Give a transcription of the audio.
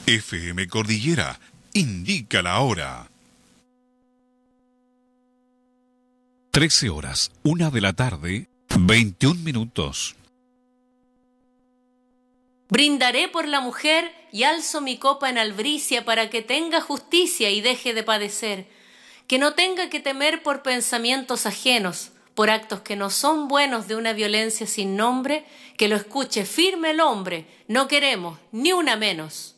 FM Cordillera indica la hora. 13 horas, 1 de la tarde, 21 minutos. Brindaré por la mujer y alzo mi copa en albricia para que tenga justicia y deje de padecer, que no tenga que temer por pensamientos ajenos, por actos que no son buenos de una violencia sin nombre, que lo escuche firme el hombre, no queremos ni una menos.